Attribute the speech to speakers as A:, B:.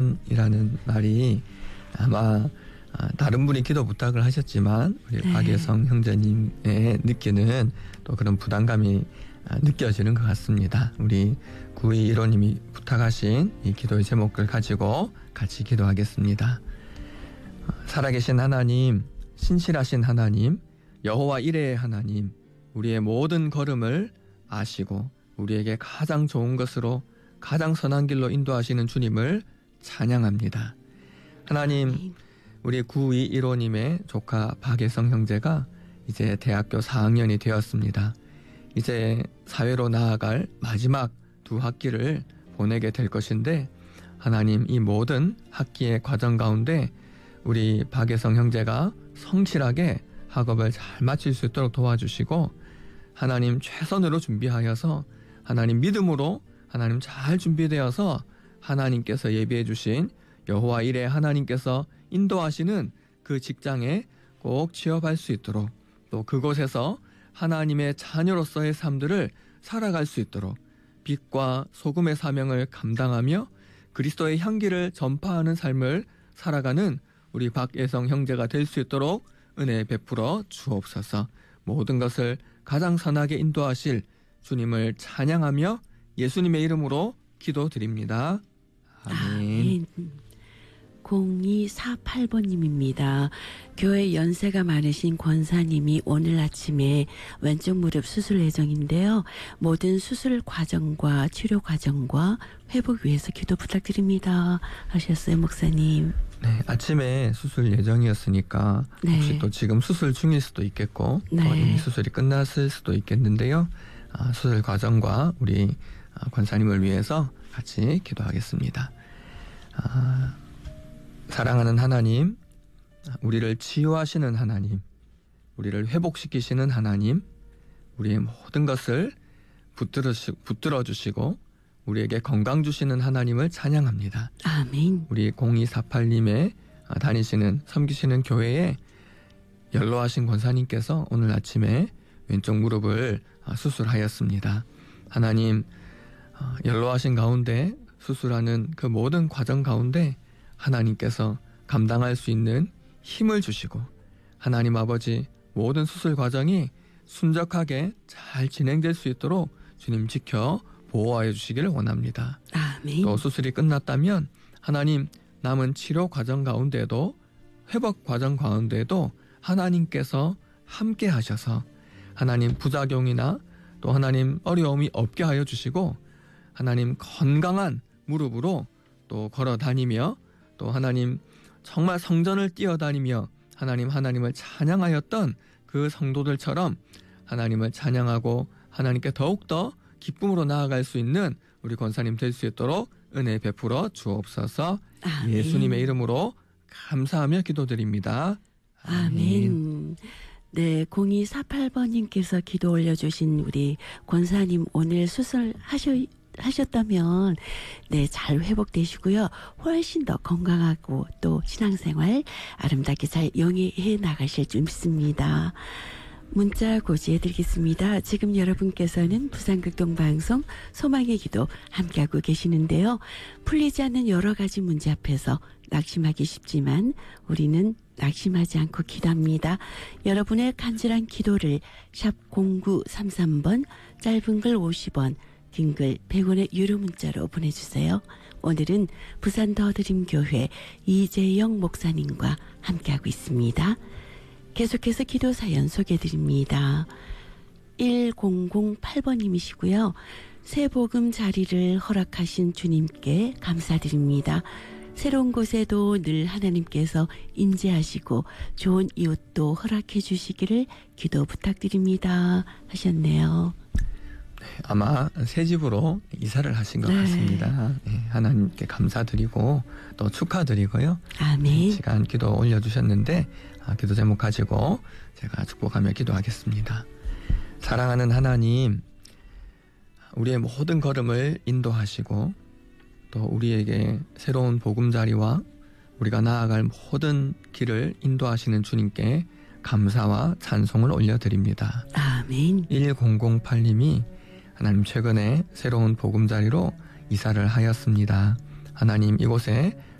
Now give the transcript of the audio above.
A: 성전이라는 말이 아마 다른 분이 기도 부탁을 하셨지만 우리 박예성 형제님의 느끼는 또 그런 부담감이 느껴지는 것 같습니다. 우리 9215님이 부탁하신 이 기도의 제목을 가지고 같이 기도하겠습니다. 살아계신 하나님, 신실하신 하나님, 여호와 이레의 하나님, 우리의 모든 걸음을 아시고 우리에게 가장 좋은 것으로 가장 선한 길로 인도하시는 주님을 찬양합니다. 하나님, 우리 9215님의 조카 박예성 형제가 이제 대학교 4학년이 되었습니다. 이제 사회로 나아갈 마지막 2학기를 보내게 될 것인데 하나님, 이 모든 학기의 과정 가운데 우리 박예성 형제가 성실하게 학업을 잘 마칠 수 있도록 도와주시고 하나님 최선으로 준비하여서 하나님 믿음으로 하나님 잘 준비되어서 하나님께서 예비해 주신 여호와 이레 하나님께서 인도하시는 그 직장에 꼭 취업할 수 있도록 또 그곳에서 하나님의 자녀로서의 삶들을 살아갈 수 있도록 빛과 소금의 사명을 감당하며 그리스도의 향기를 전파하는 삶을 살아가는 우리 박예성 형제가 될 수 있도록 은혜 베풀어 주옵소서. 모든 것을 가장 선하게 인도하실 주님을 찬양하며 예수님의 이름으로 기도드립니다. 아멘.
B: 0248번님입니다. 교회 연세가 많으신 권사님이 오늘 아침에 왼쪽 무릎 수술 예정인데요. 모든 수술 과정과 치료 과정과 회복 위해서 기도 부탁드립니다. 하셨어요, 목사님.
A: 네, 아침에 수술 예정이었으니까 혹시 또 지금 수술 중일 수도 있겠고 또 이미 수술이 끝났을 수도 있겠는데요. 수술 과정과 우리 권사님을 위해서 같이 기도하겠습니다. 사랑하는 하나님, 우리를 치유하시는 하나님, 우리를 회복시키시는 하나님, 우리의 모든 것을 붙들어 주시고 우리에게 건강 주시는 하나님을 찬양합니다.
B: 아멘.
A: 우리 0248님의 다니시는 섬기시는 교회에 연로하신 권사님께서 오늘 아침에 왼쪽 무릎을 수술하였습니다. 하나님, 연로하신 가운데 수술하는 그 모든 과정 가운데 하나님께서 감당할 수 있는 힘을 주시고 하나님 아버지 모든 수술 과정이 순적하게 잘 진행될 수 있도록 주님 지켜 보호하여 주시기를 원합니다.
B: 아멘.
A: 또 수술이 끝났다면 하나님 남은 치료 과정 가운데도 회복 과정 가운데도 하나님께서 함께 하셔서 하나님 부작용이나 또 하나님 어려움이 없게 하여 주시고 하나님 건강한 무릎으로 또 걸어 다니며 또 하나님 정말 성전을 뛰어다니며 하나님을 찬양하였던 그 성도들처럼 하나님을 찬양하고 하나님께 더욱더 기쁨으로 나아갈 수 있는 우리 권사님 될 수 있도록 은혜 베풀어 주옵소서. 아멘. 예수님의 이름으로 감사하며 기도드립니다.
B: 아멘. 네, 0248번님께서 기도 올려주신 우리 권사님 오늘 수술하셨다면 네, 잘 회복되시고요. 훨씬 더 건강하고 또 신앙생활 아름답게 잘 영위해 나가실 줄 믿습니다. 문자 고지해드리겠습니다. 지금 여러분께서는 부산극동방송 소망의 기도 함께하고 계시는데요. 풀리지 않는 여러 가지 문제 앞에서 낙심하기 쉽지만 우리는 낙심하지 않고 기도합니다. 여러분의 간절한 기도를 샵 0933번 짧은 글 50원 긴 글 100원의 유료 문자로 보내주세요. 오늘은 부산 더드림교회 이재영 목사님과 함께하고 있습니다. 계속해서 기도 사연 소개해드립니다. 1008번님이시고요. 새 복음 자리를 허락하신 주님께 감사드립니다. 새로운 곳에도 늘 하나님께서 임재하시고 좋은 이웃도 허락해 주시기를 기도 부탁드립니다. 하셨네요.
A: 네, 아마 새 집으로 이사를 하신 것 같습니다. 네, 하나님께 감사드리고 또 축하드리고요.
B: 아멘.
A: 시간 기도 올려주셨는데 기도 제목 가지고 제가 축복하며 기도하겠습니다. 사랑하는 하나님, 우리의 모든 걸음을 인도하시고 또 우리에게 새로운 보금자리와 우리가 나아갈 모든 길을 인도하시는 주님께 감사와 찬송을 올려드립니다.
B: 아멘.
A: 1008님이 하나님 최근에 새로운 보금자리로 이사를 하였습니다. 하나님 이곳에